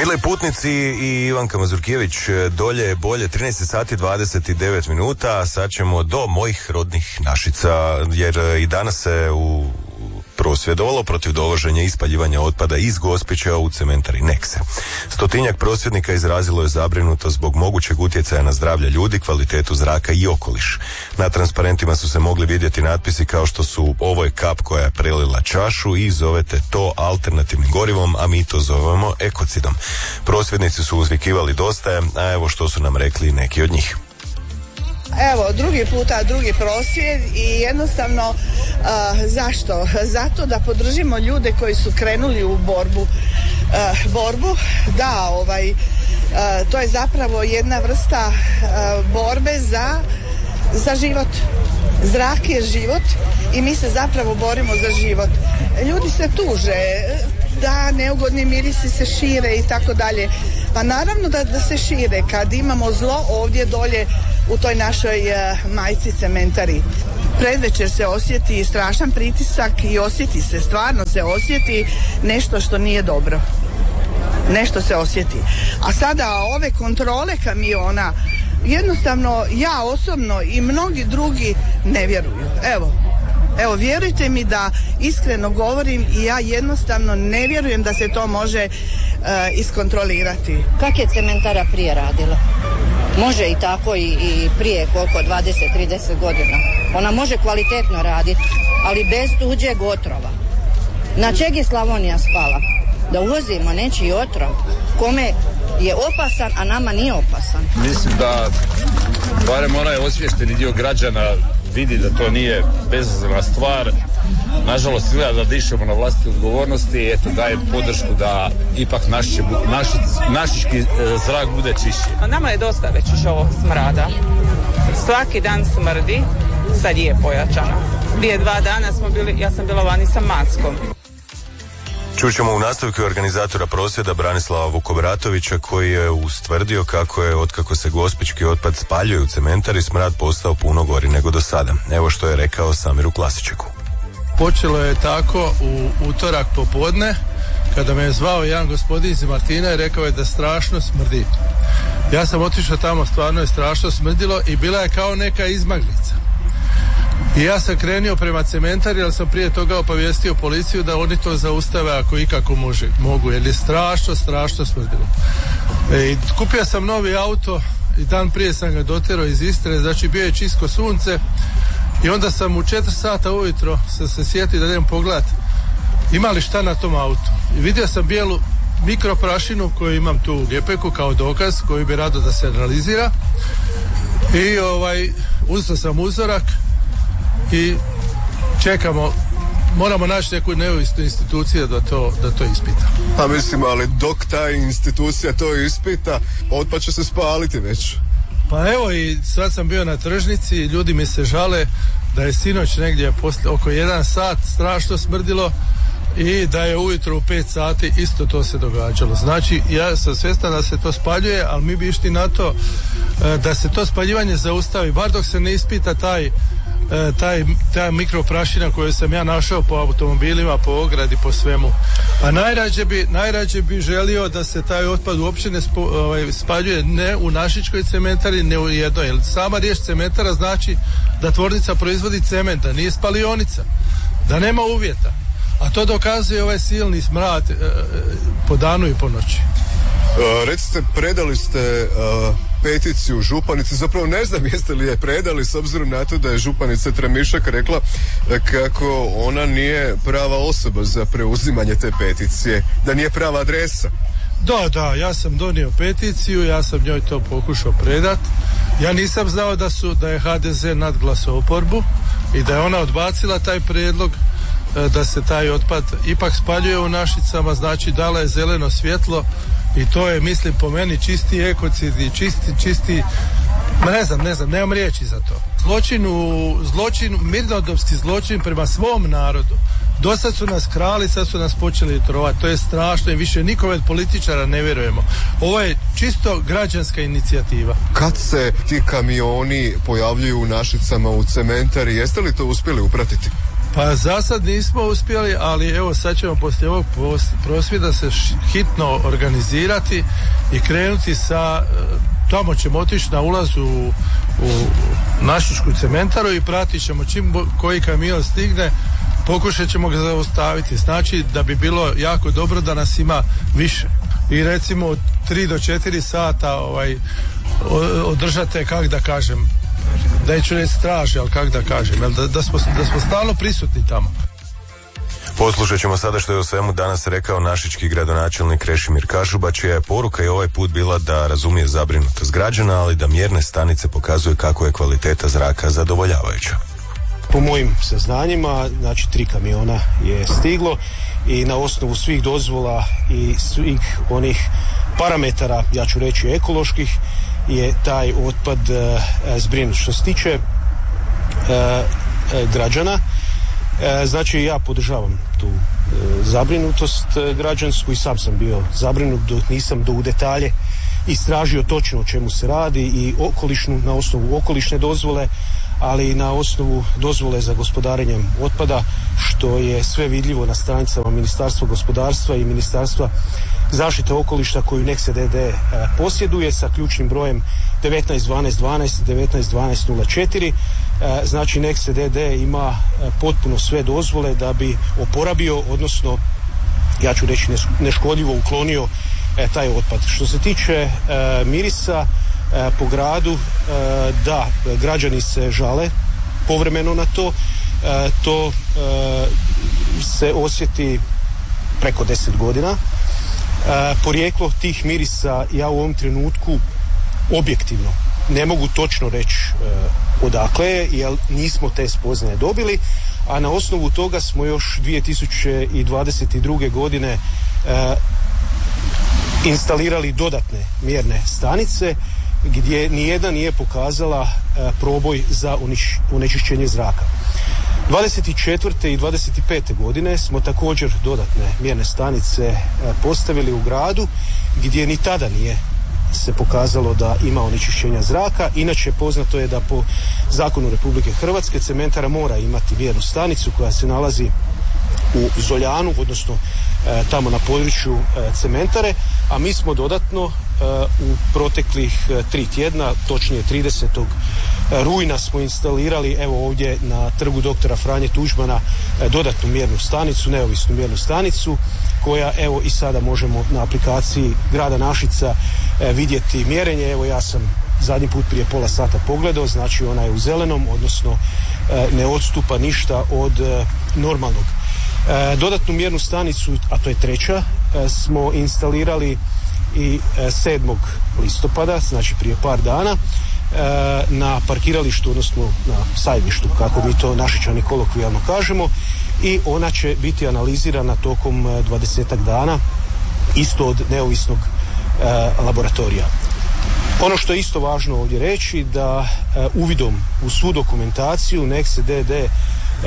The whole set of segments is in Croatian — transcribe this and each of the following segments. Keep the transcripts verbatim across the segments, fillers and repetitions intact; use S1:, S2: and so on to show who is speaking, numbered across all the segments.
S1: Mili putnici i Ivanka Mazurkijević, dolje je bolje, trinaest sati dvadeset devet minuta, a sad ćemo do mojih rodnih Našica, jer i danas se u prosvjedovalo protiv dovoženja i spaljivanja otpada iz Gospića u cementari Nekse. Stotinjak prosvjednika izrazilo je zabrinutost zbog mogućeg utjecaja na zdravlje ljudi, kvalitetu zraka i okoliš. Na transparentima su se mogli vidjeti natpisi kao što su ovo je kap koja je prelila čašu i zovete to alternativnim gorivom, a mi to zovemo ekocidom. Prosvjednici su uzvikivali dosta je, a evo što su nam rekli neki od njih.
S2: Evo, drugi puta, drugi prosvjed i jednostavno uh, zašto? Zato da podržimo ljude koji su krenuli u borbu. Uh, borbu, da, ovaj, uh, to je zapravo jedna vrsta uh, borbe za, za život. Zrak je život i mi se zapravo borimo za život. Ljudi se tuže, da, neugodni mirisi se šire i tako dalje. Pa naravno da, da se šire kad imamo zlo ovdje dolje u toj našoj uh, majci cementari. Predvečer se osjeti strašan pritisak i osjeti se, stvarno se osjeti nešto što nije dobro. Nešto se osjeti. A sada ove kontrole kamiona, jednostavno ja osobno i mnogi drugi ne vjeruju. Evo, evo vjerujte mi da iskreno govorim i ja jednostavno ne vjerujem da se to može uh, iskontrolirati.
S3: Kak je cementara prije radila? Može i tako i, i prije koliko, dvadeset trideset godina. Ona može kvalitetno raditi, ali bez tuđeg otrova. Na čeg je Slavonija spala? Da uvozimo nečiji otrov kome je opasan, a nama nije opasan.
S4: Mislim da barem onaj osviješteni dio građana vidi da to nije bezazlena stvar. Nažalost, gleda da dišemo na vlastite odgovornosti i eto daje podršku da ipak naš, naš, našički zrak bude čišći.
S5: Nama je dosta već iš ovog smrada. Svaki dan smrdi, sad je pojačano. Prije dva dana smo bili, ja sam bila vani sa maskom.
S1: Čućemo u nastavku organizatora prosvjeda Branislava Vukobratovića koji je ustvrdio kako je otkako se gospićki otpad spaljuje u cementari smrad postao puno gori nego do sada. Evo što je rekao Samiru Klasičeku.
S6: Počelo je tako u utorak popodne kada me je zvao jedan gospodin iz Martina i rekao je da strašno smrdi. Ja sam otišao tamo, stvarno je strašno smrdilo i bila je kao neka izmaglica. I ja sam krenio prema cementari, ali sam prije toga obavijestio policiju da oni to zaustave ako ikako može, mogu, jer je strašno, strašno smrdilo. E, i kupio sam novi auto i dan prije sam ga doterao iz Istre, znači bio je čisto sunce i onda sam u četiri sata ujutro sam se sjetio da idem pogledat ima li šta na tom autu. I vidio sam bijelu mikroprašinu koju imam tu u gepeku kao dokaz koji bi rado da se analizira i ovaj, uzeo sam uzorak i čekamo, moramo naći neku neovisnu instituciju da to, da to ispita.
S7: Pa mislim, ali dok ta institucija to ispita, otpad će se spaliti već.
S6: Pa evo i sad sam bio na tržnici i ljudi mi se žale da je sinoć negdje posle, oko jedan sat strašno smrdilo i da je ujutro u pet sati isto to se događalo. Znači ja sam svjestan da se to spaljuje, ali mi bi išli na to da se to spaljivanje zaustavi, bar dok se ne ispita taj taj, ta mikroprašina koju sam ja našao po automobilima, po ogradi, po svemu. A najrađe bi, najrađe bi želio da se taj otpad uopće ne spo, ovaj, spaljuje ne u našičkoj cementari, ne u jednoj. Jer sama riječ cementara znači da tvornica proizvodi cement, da nije spalionica, da nema uvjeta. A to dokazuje ovaj silni smrad e, po danu i po noći.
S7: Uh, recite, predali ste uh, peticiju županici, zapravo ne znam jeste li je predali s obzirom na to da je županica Tramišak rekla kako ona nije prava osoba za preuzimanje te peticije, da nije prava adresa.
S6: Da, da, ja sam donio peticiju, ja sam njoj to pokušao predat. Ja nisam znao da su, da je ha de ze nadglasao oporbu i da je ona odbacila taj prijedlog da se taj otpad ipak spaljuje u Našicama, znači dala je zeleno svjetlo i to je, mislim, po meni čisti ekocid i čisti, čisti, ne znam, ne znam, nemam riječi za to. Zločin u, zločin, mirnodopski zločin prema svom narodu. Dosad su nas krali, sad su nas počeli trovati. To je strašno i više nikome od političara ne vjerujemo. Ovo je čisto građanska inicijativa.
S7: Kad se ti kamioni pojavljuju u Našicama u cementari, jeste li to uspjeli upratiti?
S6: Pa za sad nismo uspjeli, ali evo sad ćemo poslije ovog prosvjeda se hitno organizirati i krenuti sa, tamo ćemo otići na ulazu u, u Našičku cementaru i pratit ćemo čim koji kamion stigne, pokušat ćemo ga zaustaviti. Znači da bi bilo jako dobro da nas ima više. I recimo tri do četiri sata ovaj, održate, kak da kažem, neću reći straže, ali kak da kažem, da, da, smo, da smo stalno prisutni tamo.
S1: Poslušat ćemo sada što je o svemu danas rekao našički gradonačelnik Krešimir Kašuba, čija je poruka i ovaj put bila da razumije zabrinutost građana, ali da mjerne stanice pokazuju kako je kvaliteta zraka zadovoljavajuća.
S8: Po mojim saznanjima, znači tri kamiona je stiglo i na osnovu svih dozvola i svih onih parametara, ja ću reći ekoloških, je taj otpad e, zbrinut. Što se tiče e, e, građana, e, znači ja podržavam tu e, zabrinutost e, građansku i sam sam bio zabrinut dok nisam do u detalje istražio točno o čemu se radi i okolišnu, na osnovu okolišne dozvole, ali i na osnovu dozvole za gospodarenjem otpada, što je sve vidljivo na stranicama Ministarstva gospodarstva i Ministarstva zaštite okoliša koju Nexe D D posjeduje sa ključnim brojem devetnaest dvanaest dvanaest i devetnaest dvanaest nula četiri. Znači Nexe D D ima potpuno sve dozvole da bi oporabio, odnosno ja ću reći neškodljivo uklonio taj otpad. Što se tiče mirisa po gradu, da, građani se žale povremeno na to, to se osjeti preko deset godina. Porijeklo tih mirisa ja u ovom trenutku objektivno ne mogu točno reći odakle je, jer nismo te spoznaje dobili, a na osnovu toga smo još dvije tisuće dvadeset druge godine instalirali dodatne mjerne stanice gdje nijedna nije pokazala e, proboj za uniš, onečišćenje zraka. dvadeset četvrte i dvadeset pete godine smo također dodatne mjerne stanice e, postavili u gradu gdje ni tada nije se pokazalo da ima onečišćenja zraka. Inače poznato je da po zakonu Republike Hrvatske cementara mora imati mjernu stanicu koja se nalazi u Zoljanu, odnosno e, tamo na području e, cementare, a mi smo dodatno e, u proteklih e, tri tjedna, točnije tridesetog rujna smo instalirali evo ovdje na trgu doktora Franje Tuđmana e, dodatnu mjernu stanicu, neovisnu mjernu stanicu koja evo i sada možemo na aplikaciji grada Našica e, vidjeti mjerenje. Evo ja sam zadnji put prije pola sata pogledao, znači ona je u zelenom, odnosno e, ne odstupa ništa od e, normalnog. E, dodatnu mjernu stanicu, a to je treća, e, smo instalirali i e, sedmog listopada, znači prije par dana, e, na parkiralištu, odnosno na sajmištu, kako mi to Našičani kolokvijalno kažemo, i ona će biti analizirana tokom dvadesetak dana, isto od neovisnog e, laboratorija. Ono što je isto važno ovdje reći, da e, uvidom u svu dokumentaciju Nexe D D e,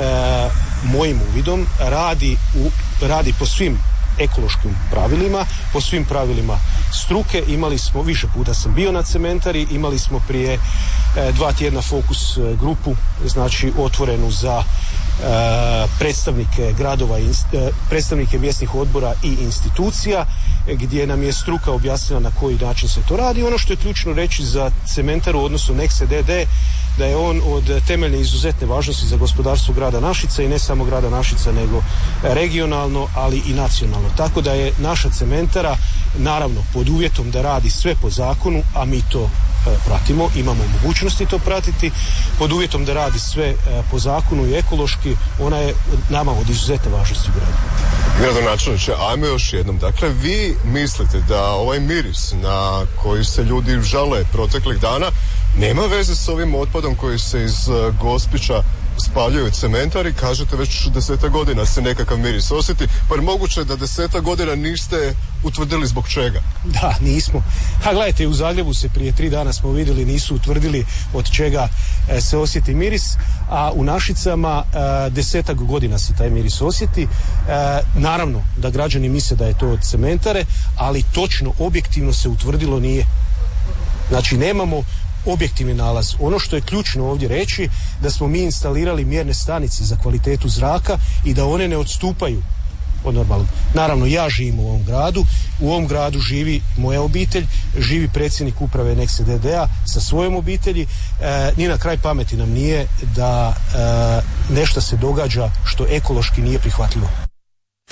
S8: mojim uvidom radi, u, radi po svim ekološkim pravilima, po svim pravilima struke. Imali smo, više puta sam bio na cementari, imali smo prije e, dva tjedna fokus e, grupu, znači otvorenu za e, predstavnike gradova, inst, e, predstavnike mjesnih odbora i institucija, e, gdje nam je struka objasnila na koji način se to radi. Ono što je ključno reći za cementaru, odnosno Nexe D D, da je on od temeljne izuzetne važnosti za gospodarstvo grada Našica i ne samo grada Našica, nego regionalno, ali i nacionalno. Tako da je naša cementara, naravno pod uvjetom da radi sve po zakonu, a mi to e, pratimo, imamo mogućnosti to pratiti, pod uvjetom da radi sve e, po zakonu i ekološki, ona je nama od izuzetne važnosti u gradu.
S7: Gradonačelniče, ajmo još jednom. Dakle, vi mislite da ovaj miris na koji se ljudi žale proteklih dana nema veze s ovim otpadom koji se iz Gospića spaljuju cementari? Kažete već deseta godina se nekakav miris osjeti, pa je moguće da deseta godina niste utvrdili zbog čega?
S8: Da, nismo. A gledajte, u Zagrebu se prije tri dana smo vidjeli, nisu utvrdili od čega e, se osjeti miris, a u Našicama e, desetak godina se taj miris osjeti. E, naravno da građani misle da je to od cementare, ali točno, objektivno se utvrdilo nije. Znači nemamo objektivni nalaz. Ono što je ključno ovdje reći, da smo mi instalirali mjerne stanice za kvalitetu zraka i da one ne odstupaju od normalnog. Naravno, ja živim u ovom gradu, u ovom gradu živi moja obitelj, živi predsjednik uprave Nexe D D A sa svojom obitelji. E, ni na kraj pameti nam nije da e, nešto se događa što ekološki nije prihvatljivo.